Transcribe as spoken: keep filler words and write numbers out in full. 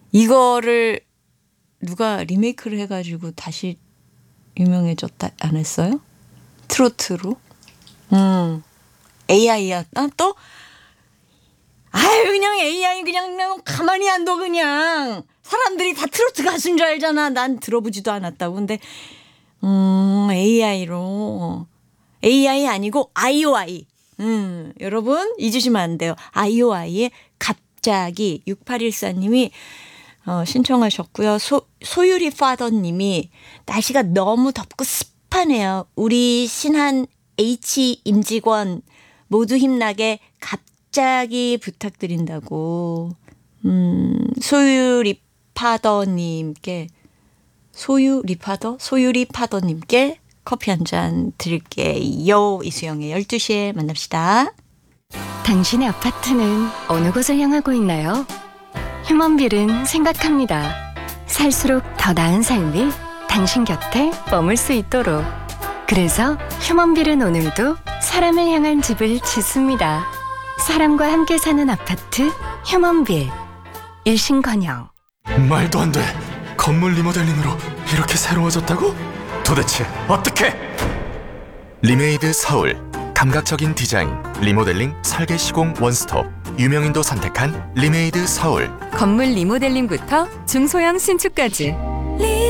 이거를 누가 리메이크를 해가지고 다시 유명해졌다 안 했어요? 트로트로? 음, 에이아이야. 아, 또? 아유, 그냥 에이아이 그냥, 그냥 가만히 안 둬, 그냥. 사람들이 다 트로트 가수인 줄 알잖아. 난 들어보지도 않았다고. 근데, 음, 에이아이로. 에이아이 아니고 아이오아이. 음, 여러분 잊으시면 안 돼요. 아이오아이의 갑자기 육팔일사님이 어, 신청하셨고요. 소, 소유리 파더님이 날씨가 너무 덥고 습하네요. 우리 신한 H 임직원 모두 힘나게 갑자기 부탁드린다고. 음, 소유리 파더님께 소유리 파더? 소유리 파더님께 커피 한 잔 드릴게요. 이수영의 열두 시에 만납시다. 당신의 아파트는 어느 곳을 향하고 있나요? 휴먼빌은 생각합니다. 살수록 더 나은 삶이 당신 곁에 머물 수 있도록. 그래서 휴먼빌은 오늘도 사람을 향한 집을 짓습니다. 사람과 함께 사는 아파트 휴먼빌. 일신건영. 말도 안 돼. 건물 리모델링으로 이렇게 새로워졌다고? 도대체 어떻게? 리메이드 서울. 감각적인 디자인, 리모델링, 설계 시공 원스톱. 유명인도 선택한 리메이드 서울. 건물 리모델링부터 중소형 신축까지.